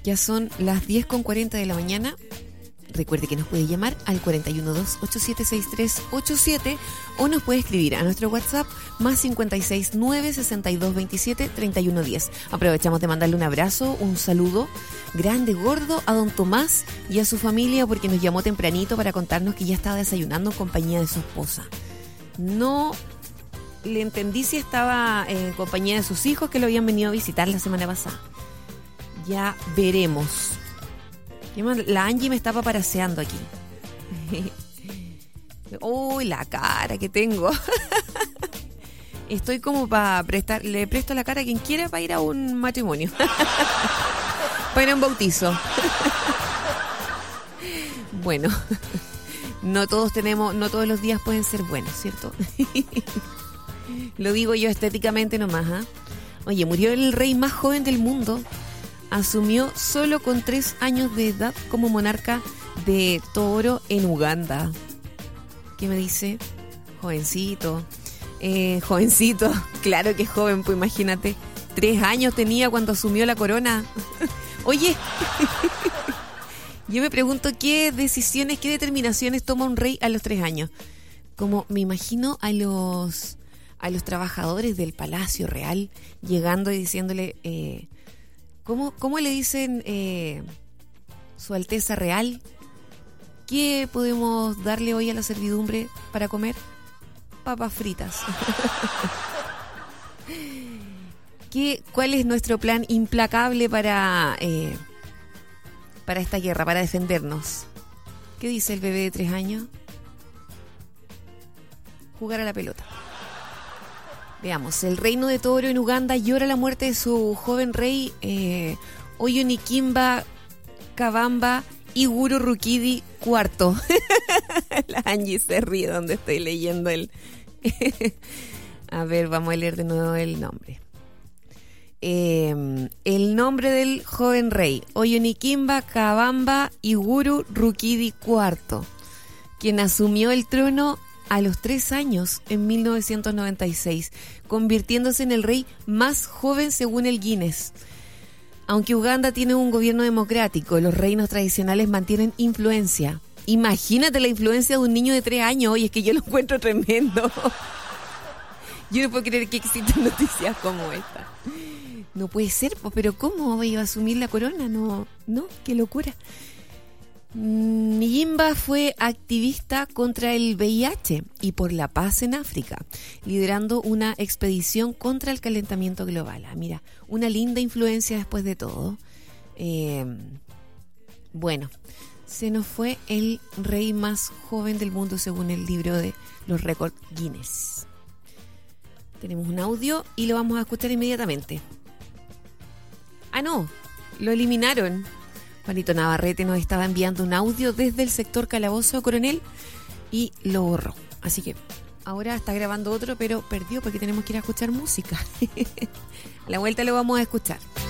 Ya son las 10:40 de la mañana. Recuerde que nos puede llamar al 412-876387 o nos puede escribir a nuestro WhatsApp más 569-6227-3110. Aprovechamos de mandarle un abrazo, un saludo grande, gordo a don Tomás y a su familia porque nos llamó tempranito para contarnos que ya estaba desayunando en compañía de su esposa. No le entendí si estaba en compañía de sus hijos que lo habían venido a visitar la semana pasada. Ya veremos. La Angie me está paparaseando aquí. Uy, la cara que tengo. Estoy como para prestar, le presto la cara a quien quiera para ir a un matrimonio. Para ir a un bautizo. Bueno, no todos los días pueden ser buenos, ¿cierto? Lo digo yo estéticamente nomás, ¿eh? Oye, murió el rey más joven del mundo. Asumió solo con 3 años de edad como monarca de Toro en Uganda. ¿Qué me dice? Jovencito. Jovencito. Claro que es joven, pues imagínate. 3 años tenía cuando asumió la corona. Oye, yo me pregunto qué decisiones, qué determinaciones toma un rey a los 3 años. Como me imagino a los trabajadores del Palacio Real llegando y diciéndole... ¿Cómo le dicen Su Alteza Real? ¿Qué podemos darle hoy a la servidumbre para comer? Papas fritas. ¿Cuál es nuestro plan implacable para esta guerra, para defendernos? ¿Qué dice el bebé de 3 años? Jugar a la pelota. Veamos, el reino de Toro en Uganda llora la muerte de su joven rey Oyonikimba Kabamba Iguru Rukidi IV. La Angie se ríe donde estoy leyendo el... A ver, vamos a leer de nuevo el nombre. El nombre del joven rey Oyonikimba Kabamba Iguru Rukidi IV, quien asumió el trono a los 3 años en 1996, convirtiéndose en el rey más joven según el Guinness. Aunque Uganda tiene un gobierno democrático, los reinos tradicionales mantienen influencia. Imagínate la influencia de un niño de 3 años. Oye, es que yo lo encuentro tremendo. Yo no puedo creer que existan noticias como esta. No puede ser, pero ¿cómo iba a asumir la corona? No, qué locura. Nyimba fue activista contra el VIH y por la paz en África, liderando una expedición contra el calentamiento global. Mira, una linda influencia después de todo. Bueno, se nos fue el rey más joven del mundo según el libro de los récords Guinness. Tenemos un audio y lo vamos a escuchar inmediatamente. No, lo eliminaron. Juanito Navarrete nos estaba enviando un audio desde el sector Calabozo de Coronel y lo borró. Así que ahora está grabando otro, pero perdió porque tenemos que ir a escuchar música. A la vuelta lo vamos a escuchar.